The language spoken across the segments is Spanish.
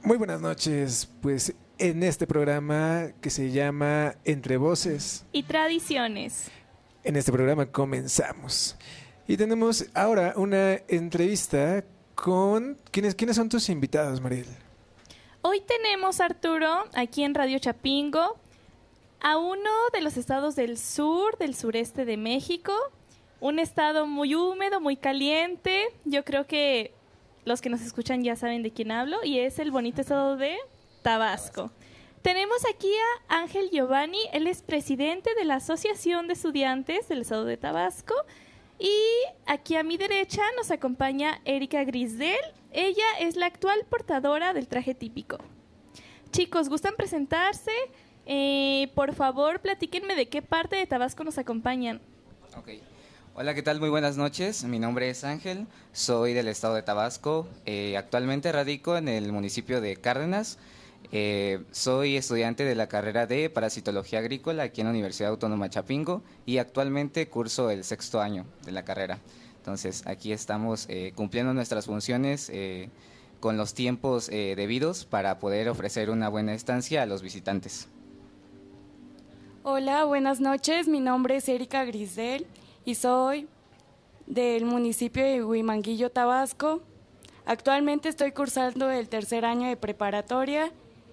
Muy buenas noches, pues en este programa que se llama Entre Voces, y tradiciones. en este programa comenzamos. Y tenemos ahora una entrevista con... ¿Quiénes son tus invitados, Mariel? Hoy tenemos, Arturo, aquí en Radio Chapingo, a uno de los estados del sur, del sureste de México, un estado muy húmedo, muy caliente. Yo creo que los que nos escuchan ya saben de quién hablo, y es el bonito estado de Tabasco. Tenemos aquí a Ángel Giovanni, él es presidente de la Asociación de Estudiantes del estado de Tabasco, y aquí a mi derecha nos acompaña Erika Grisdel. Ella es la actual portadora del traje típico. Chicos, ¿gustan presentarse? Por favor, platíquenme de qué parte de Tabasco nos acompañan. Ok. Hola, ¿qué tal? Muy buenas noches. Mi nombre es Ángel, soy del estado de Tabasco. Actualmente radico en el municipio de Cárdenas. Soy estudiante de la carrera de Parasitología Agrícola aquí en la Universidad Autónoma Chapingo y actualmente curso el 6º año de la carrera. Entonces, aquí estamos cumpliendo nuestras funciones con los tiempos debidos para poder ofrecer una buena estancia a los visitantes. Hola, buenas noches. Mi nombre es Erika Grisdel y soy del municipio de Huimanguillo, Tabasco. Actualmente estoy cursando el 3er año de preparatoria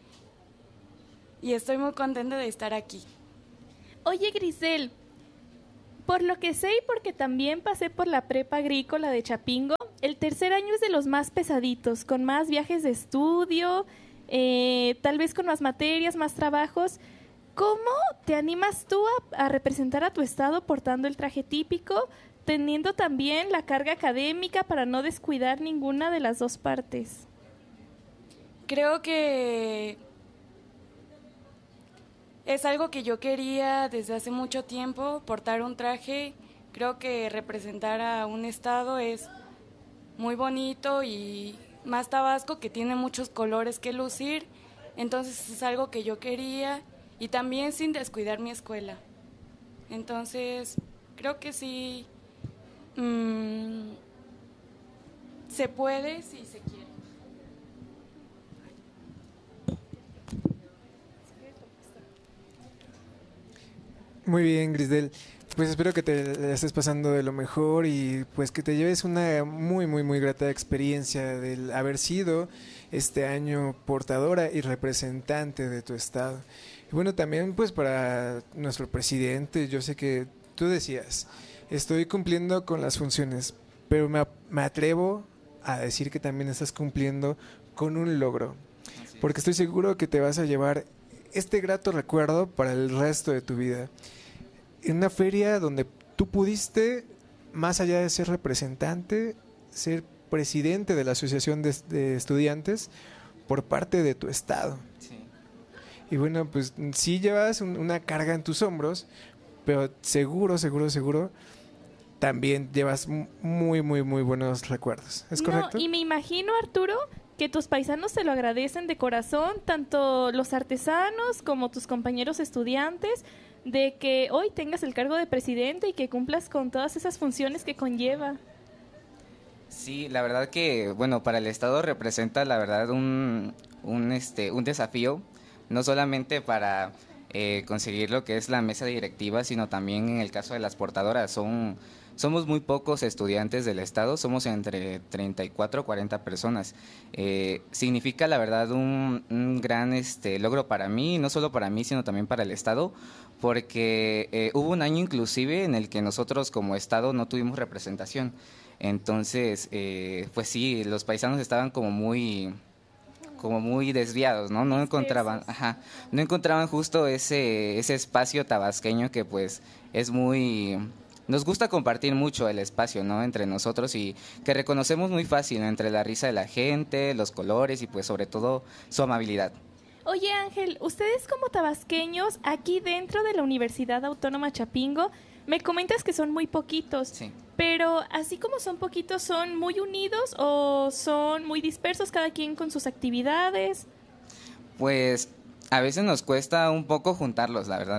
y estoy muy contenta de estar aquí. Oye, Grisel, por lo que sé y porque también pasé por la prepa agrícola de Chapingo, el 3er año es de los más pesaditos, con más viajes de estudio, tal vez con más materias, más trabajos. ¿Cómo te animas tú a representar a tu estado portando el traje típico, teniendo también la carga académica para no descuidar ninguna de las dos partes? Creo que es algo que yo quería desde hace mucho tiempo, portar un traje. Creo que representar a un estado es muy bonito y más Tabasco, que tiene muchos colores que lucir. Entonces es algo que yo quería y también sin descuidar mi escuela. Entonces creo que sí se puede si se quiere. Muy bien, Grisdel. Pues espero que te la estés pasando de lo mejor y pues que te lleves una muy grata experiencia del haber sido este año portadora y representante de tu estado. Y bueno, también pues para nuestro presidente, yo sé que tú decías, estoy cumpliendo con las funciones, pero me atrevo a decir que también estás cumpliendo con un logro, porque estoy seguro que te vas a llevar este grato recuerdo para el resto de tu vida. En una feria donde tú pudiste, más allá de ser representante, ser presidente de la Asociación de Estudiantes por parte de tu estado. Sí. Y bueno, pues sí llevas una carga en tus hombros, pero seguro también llevas muy buenos recuerdos. ¿Es correcto? No, y me imagino, Arturo, que tus paisanos te lo agradecen de corazón, tanto los artesanos como tus compañeros estudiantes, de que hoy tengas el cargo de presidente y que cumplas con todas esas funciones que conlleva. Sí, la verdad que, bueno, para el Estado representa, la verdad, un desafío, no solamente para conseguir lo que es la mesa directiva, sino también en el caso de las portadoras. Somos muy pocos estudiantes del Estado, somos entre 34 o 40 personas. Significa, la verdad, un gran logro para mí, no solo para mí, sino también para el Estado, porque hubo un año inclusive en el que nosotros como Estado no tuvimos representación. Entonces, pues sí, los paisanos estaban como muy desviados, ¿no? No encontraban justo ese espacio tabasqueño que pues es muy... Nos gusta compartir mucho el espacio, ¿no? Entre nosotros y que reconocemos muy fácil entre la risa de la gente, los colores y pues sobre todo su amabilidad. Oye, Ángel, ustedes como tabasqueños, aquí dentro de la Universidad Autónoma Chapingo, me comentas que son muy poquitos. Sí. Pero así como son poquitos, ¿son muy unidos o son muy dispersos, cada quien con sus actividades? Pues a veces nos cuesta un poco juntarlos, la verdad.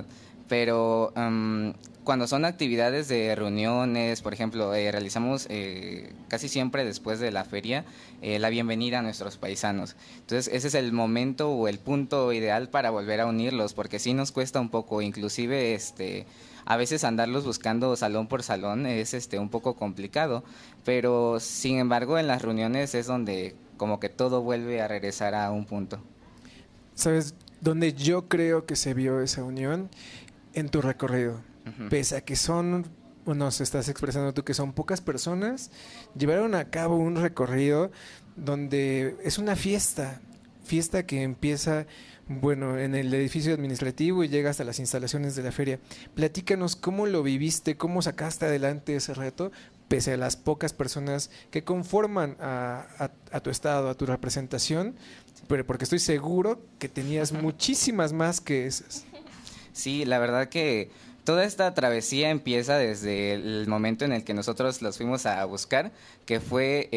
pero cuando son actividades de reuniones, por ejemplo, realizamos casi siempre después de la feria la bienvenida a nuestros paisanos. Entonces ese es el momento o el punto ideal para volver a unirlos, porque sí nos cuesta un poco, inclusive a veces andarlos buscando salón por salón es un poco complicado, pero sin embargo en las reuniones es donde como que todo vuelve a regresar a un punto. ¿Sabes dónde yo creo que se vio esa unión? En tu recorrido. Ujú. Pese a que nos estás expresando tú que son pocas personas, llevaron a cabo un recorrido donde es una fiesta que empieza, bueno, en el edificio administrativo y llega hasta las instalaciones de la feria. Platícanos cómo lo viviste, cómo sacaste adelante ese reto, pese a las pocas personas que conforman a tu estado, a tu representación, pero porque estoy seguro que tenías muchísimas más que esas. Sí, la verdad que toda esta travesía empieza desde el momento en el que nosotros los fuimos a buscar, que fue,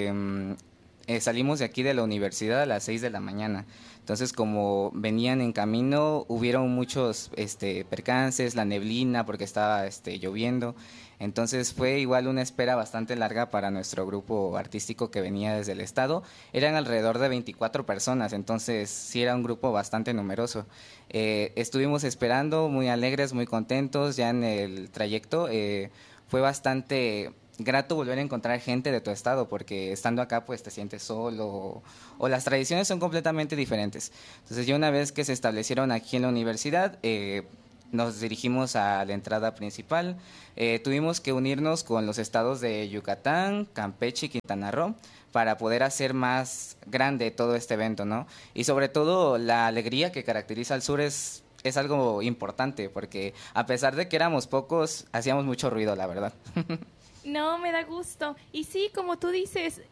salimos de aquí de la universidad a las 6 de la mañana. Entonces, como venían en camino, hubieron muchos percances, la neblina, porque estaba lloviendo. Entonces fue igual una espera bastante larga para nuestro grupo artístico que venía desde el estado. Eran alrededor de 24 personas, entonces sí era un grupo bastante numeroso. Estuvimos esperando, muy alegres, muy contentos. Ya en el trayecto fue bastante grato volver a encontrar gente de tu estado, porque estando acá pues te sientes solo o las tradiciones son completamente diferentes. Entonces ya una vez que se establecieron aquí en la universidad, nos dirigimos a la entrada principal. Tuvimos que unirnos con los estados de Yucatán, Campeche y Quintana Roo para poder hacer más grande todo este evento, ¿no? Y sobre todo la alegría que caracteriza al sur es algo importante, porque a pesar de que éramos pocos, hacíamos mucho ruido, la verdad. No, me da gusto. Y sí, como tú dices,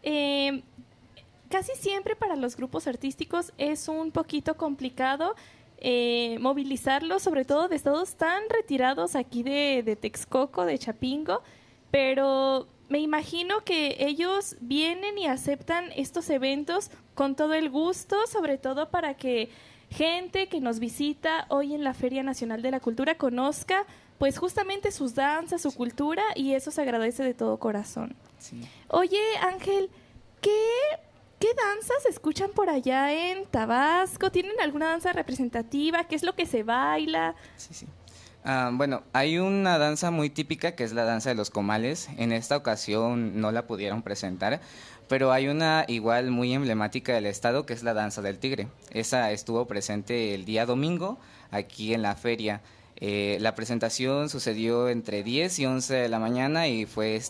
casi siempre para los grupos artísticos es un poquito complicado movilizarlos, sobre todo de estados tan retirados aquí de Texcoco, de Chapingo, pero me imagino que ellos vienen y aceptan estos eventos con todo el gusto, sobre todo para que gente que nos visita hoy en la Feria Nacional de la Cultura conozca pues justamente sus danzas, su cultura, y eso se agradece de todo corazón. Sí. Oye, Ángel, ¿qué danzas se escuchan por allá en Tabasco? ¿Tienen alguna danza representativa? ¿Qué es lo que se baila? Sí. Bueno, hay una danza muy típica que es la danza de los comales. En esta ocasión no la pudieron presentar, pero hay una igual muy emblemática del estado que es la danza del tigre. Esa estuvo presente el día domingo aquí en la feria. La presentación sucedió entre 10 y 11 de la mañana y fue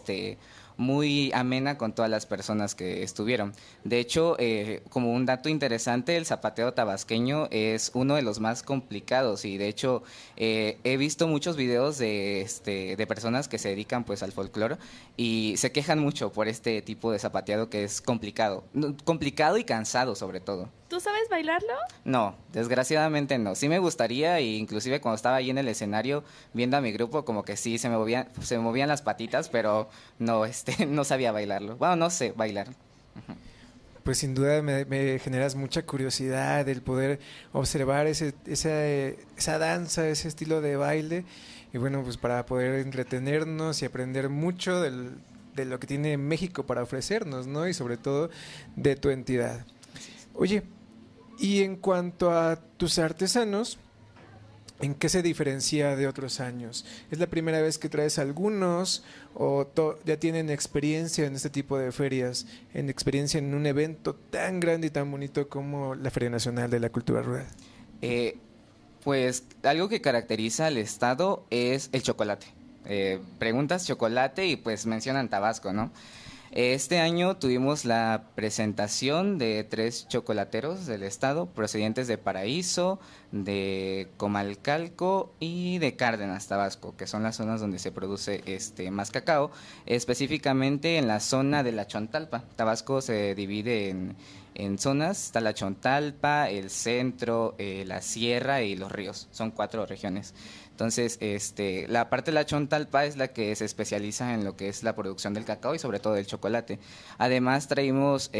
muy amena con todas las personas que estuvieron. De hecho, como un dato interesante, el zapateo tabasqueño es uno de los más complicados y de hecho he visto muchos videos de personas que se dedican pues al folclore y se quejan mucho por este tipo de zapateado que es complicado y cansado sobre todo. ¿Tú sabes bailarlo? No, desgraciadamente no. Sí me gustaría, e inclusive cuando estaba ahí en el escenario viendo a mi grupo, como que sí se me movían las patitas, pero no, no sabía bailarlo. Bueno, no sé bailar. Pues sin duda me generas mucha curiosidad el poder observar esa danza, ese estilo de baile, y bueno, pues para poder entretenernos y aprender mucho de lo que tiene México para ofrecernos, ¿no? Y sobre todo de tu entidad. Oye, y en cuanto a tus artesanos, ¿en qué se diferencia de otros años? ¿Es la primera vez que traes algunos o ya tienen experiencia en este tipo de ferias, en experiencia en un evento tan grande y tan bonito como la Feria Nacional de la Cultura Rural? Pues algo que caracteriza al estado es el chocolate. Preguntas chocolate y pues mencionan Tabasco, ¿no? Este año tuvimos la presentación de 3 chocolateros del estado procedentes de Paraíso, de Comalcalco y de Cárdenas, Tabasco, que son las zonas donde se produce más cacao, específicamente en la zona de la Chontalpa. Tabasco se divide en zonas, está la Chontalpa, el centro, la sierra y los ríos, son 4 regiones. Entonces, la parte de la Chontalpa es la que se especializa en lo que es la producción del cacao y sobre todo del chocolate. Además, trajimos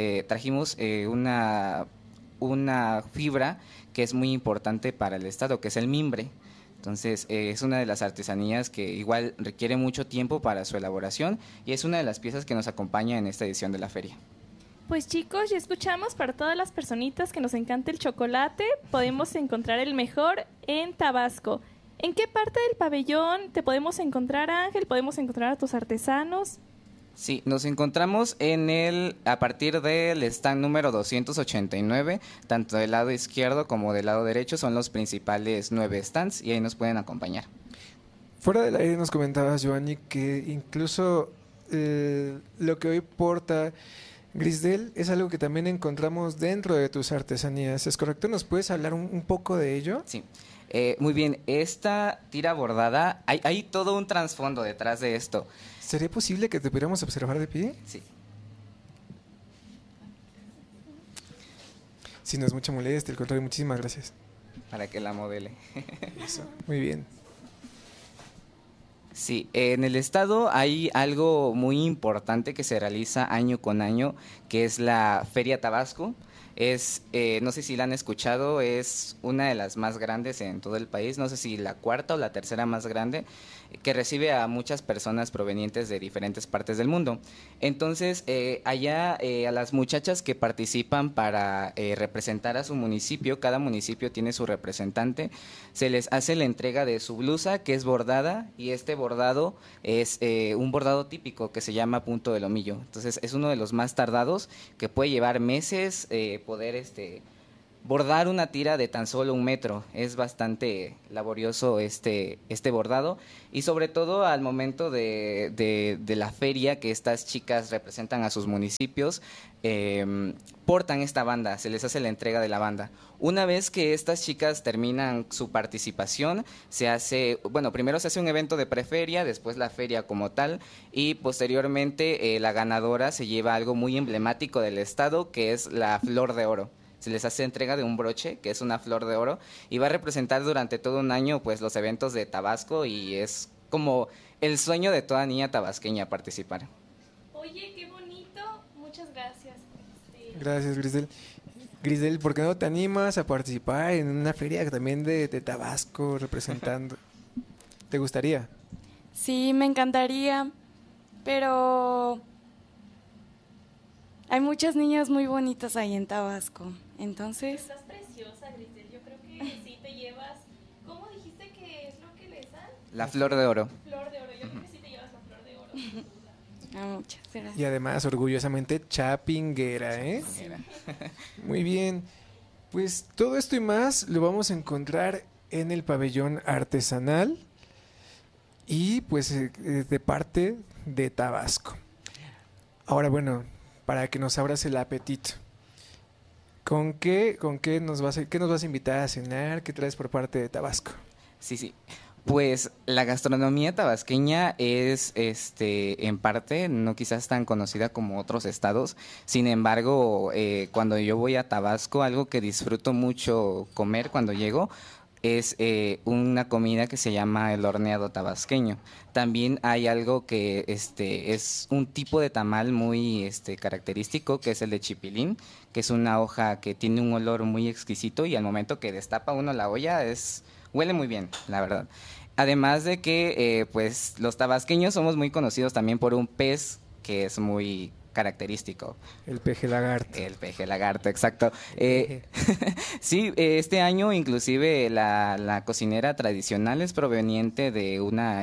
una fibra que es muy importante para el estado, que es el mimbre. Entonces, es una de las artesanías que igual requiere mucho tiempo para su elaboración y es una de las piezas que nos acompaña en esta edición de la feria. Pues chicos, ya escuchamos, para todas las personitas que nos encanta el chocolate, podemos encontrar el mejor en Tabasco. ¿En qué parte del pabellón te podemos encontrar, Ángel? ¿Podemos encontrar a tus artesanos? Sí, nos encontramos a partir del stand número 289, tanto del lado izquierdo como del lado derecho son los principales 9 stands y ahí nos pueden acompañar. Fuera del aire nos comentabas, Giovanni, que incluso lo que hoy porta Grisdel es algo que también encontramos dentro de tus artesanías, ¿es correcto? ¿Nos puedes hablar un poco de ello? Sí. Muy bien, esta tira bordada, hay todo un trasfondo detrás de esto. ¿Sería posible que te pudiéramos observar de pie? Sí. Si no es mucha molestia, al contrario, muchísimas gracias. Para que la modele. Eso, muy bien. Sí, en el estado hay algo muy importante que se realiza año con año, que es la Feria Tabasco. No sé si la han escuchado, es una de las más grandes en todo el país, no sé si la cuarta o la tercera más grande, que recibe a muchas personas provenientes de diferentes partes del mundo. Entonces, allá a las muchachas que participan para representar a su municipio, cada municipio tiene su representante, se les hace la entrega de su blusa, que es bordada, y este bordado es un bordado típico que se llama punto de lomillo. Entonces, es uno de los más tardados, que puede llevar meses poder bordar una tira de tan solo 1 metro. Es bastante laborioso este bordado y sobre todo al momento de la feria que estas chicas representan a sus municipios, portan esta banda, se les hace la entrega de la banda. Una vez que estas chicas terminan su participación, primero se hace un evento de preferia, después la feria como tal y posteriormente la ganadora se lleva algo muy emblemático del estado, que es la flor de oro. Se les hace entrega de un broche, que es una flor de oro, y va a representar durante todo un año pues los eventos de Tabasco y es como el sueño de toda niña tabasqueña participar. Oye, qué bonito, muchas gracias. Gracias, Grisdel. Grisdel, ¿por qué no te animas a participar en una feria también de Tabasco representando? ¿Te gustaría? Sí, me encantaría, pero hay muchas niñas muy bonitas ahí en Tabasco, entonces... Estás preciosa, Grisdel, yo creo que sí te llevas... ¿Cómo dijiste que es lo que les dan? La flor de oro. Flor de oro, yo creo que sí te llevas la flor de oro. muchas gracias. Y además, orgullosamente, chapinguera, ¿eh? Sí. Muy bien. Pues todo esto y más lo vamos a encontrar en el pabellón artesanal y pues de parte de Tabasco. Ahora, bueno, para que nos abras el apetito, ¿con qué nos vas a invitar a cenar? ¿Qué traes por parte de Tabasco? Sí. Pues la gastronomía tabasqueña es en parte no quizás tan conocida como otros estados. Sin embargo, cuando yo voy a Tabasco, algo que disfruto mucho comer cuando llego es una comida que se llama el horneado tabasqueño. También hay algo que es un tipo de tamal muy característico, que es el de chipilín, que es una hoja que tiene un olor muy exquisito y al momento que destapa uno la olla huele muy bien, la verdad. Además de que pues los tabasqueños somos muy conocidos también por un pez que es muy característico. El peje lagarto. El peje lagarto, exacto. Sí, este año inclusive la cocinera tradicional es proveniente de una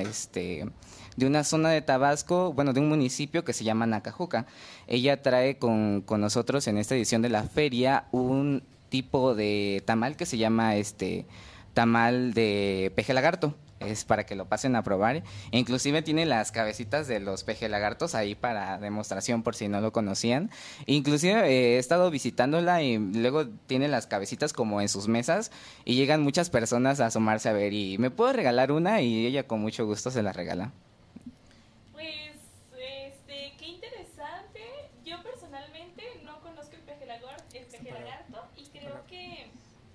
zona de Tabasco, bueno, de un municipio que se llama Nacajuca. Ella trae con nosotros en esta edición de la feria un tipo de tamal que se llama tamal de peje lagarto. Es para que lo pasen a probar. Inclusive tiene las cabecitas de los peje lagartos ahí para demostración por si no lo conocían. Inclusive he estado visitándola y luego tiene las cabecitas como en sus mesas y llegan muchas personas a asomarse a ver y ¿me puedo regalar una? Y ella con mucho gusto se la regala. Pues, qué interesante. Yo personalmente no conozco el peje lagarto y creo que...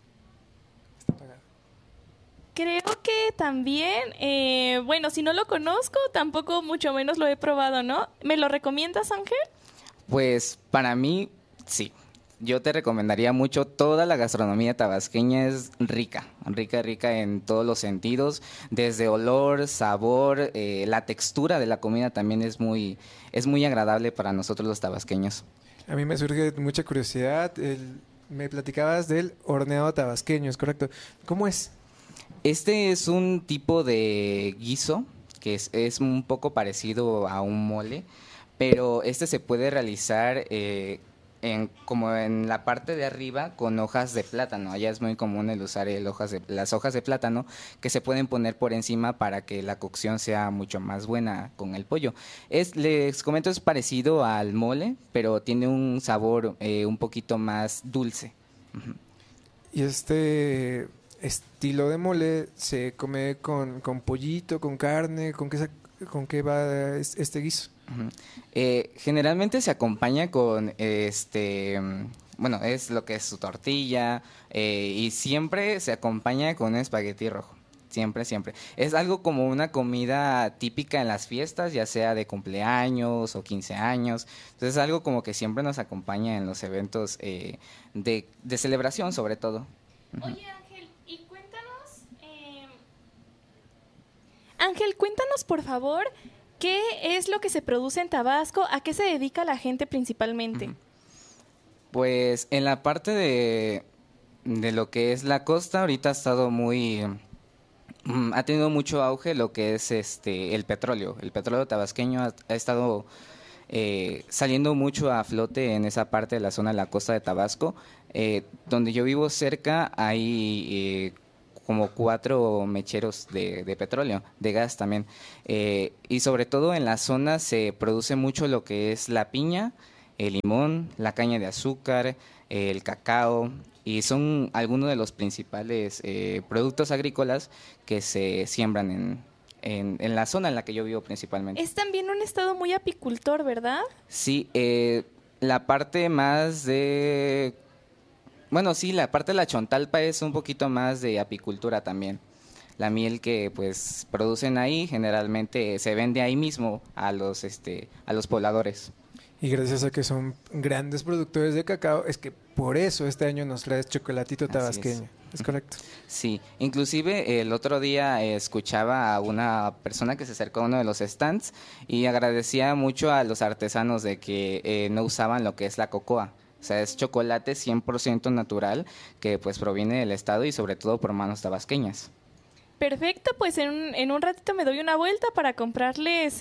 Creo que también, bueno, si no lo conozco, tampoco mucho menos lo he probado, ¿no? ¿Me lo recomiendas, Ángel? Pues para mí, sí. yo te recomendaría mucho. Toda la gastronomía tabasqueña es rica, rica, rica en todos los sentidos, desde olor, sabor, la textura de la comida también es muy agradable para nosotros los tabasqueños. A mí me surge mucha curiosidad. Me platicabas del horneado tabasqueño, ¿es correcto? ¿Cómo es? Este es un tipo de guiso que es un poco parecido a un mole, pero este se puede realizar como en la parte de arriba con hojas de plátano. Allá es muy común el usar las hojas de plátano que se pueden poner por encima para que la cocción sea mucho más buena con el pollo. Les comento, es parecido al mole, pero tiene un sabor un poquito más dulce. Uh-huh. Y este estilo de mole se come con pollito, con carne, ¿con qué va este guiso? Generalmente se acompaña con bueno, es lo que es su tortilla, y siempre se acompaña con un espagueti rojo. Siempre, siempre. Es algo como una comida típica en las fiestas, ya sea de cumpleaños o 15 años. Entonces es algo como que siempre nos acompaña en los eventos de celebración, sobre todo. Oye, Ángel, cuéntanos por favor, ¿qué es lo que se produce en Tabasco? ¿A qué se dedica la gente principalmente? Pues en la parte de lo que es la costa, ahorita ha estado ha tenido mucho auge lo que es el petróleo. El petróleo tabasqueño ha estado saliendo mucho a flote en esa parte de la zona de la costa de Tabasco. Donde yo vivo cerca hay como 4 mecheros de petróleo, de gas también. Y sobre todo en la zona se produce mucho lo que es la piña, el limón, la caña de azúcar, el cacao, y son algunos de los principales productos agrícolas que se siembran en la zona en la que yo vivo principalmente. Es también un estado muy apicultor, ¿verdad? Sí, la parte más de... Bueno, sí, la parte de la Chontalpa es un poquito más de apicultura también. La miel que pues producen ahí generalmente se vende ahí mismo a los pobladores. Y gracias a que son grandes productores de cacao, es que por eso este año nos traes chocolatito tabasqueño. ¿Es correcto? Sí, inclusive el otro día escuchaba a una persona que se acercó a uno de los stands y agradecía mucho a los artesanos de que no usaban lo que es la cocoa. O sea, es chocolate 100% natural que pues proviene del estado y sobre todo por manos tabasqueñas. Perfecto, pues en un ratito me doy una vuelta para comprarles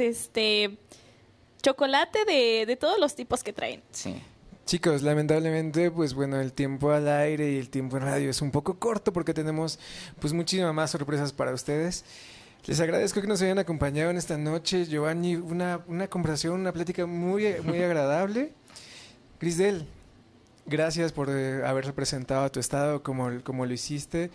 chocolate de todos los tipos que traen. Sí. Chicos, lamentablemente, pues bueno, el tiempo al aire y el tiempo en radio es un poco corto porque tenemos pues muchísimas más sorpresas para ustedes. Les agradezco que nos hayan acompañado en esta noche. Giovanni, una conversación, una plática muy, muy agradable. Grisdel, gracias por haber representado a tu estado como lo hiciste.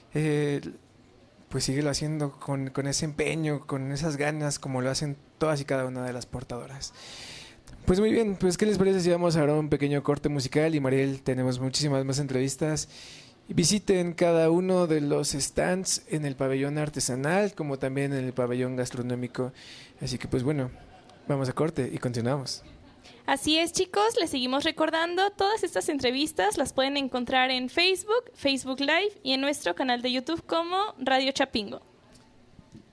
Pues síguelo haciendo con ese empeño, con esas ganas, como lo hacen todas y cada una de las portadoras. Pues muy bien, pues ¿qué les parece si vamos ahora a un pequeño corte musical? Y Mariel, tenemos muchísimas más entrevistas. Visiten cada uno de los stands en el pabellón artesanal, como también en el pabellón gastronómico. Así que pues bueno, vamos a corte y continuamos. Así es, chicos, les seguimos recordando, todas estas entrevistas las pueden encontrar en Facebook, Facebook Live y en nuestro canal de YouTube como Radio Chapingo.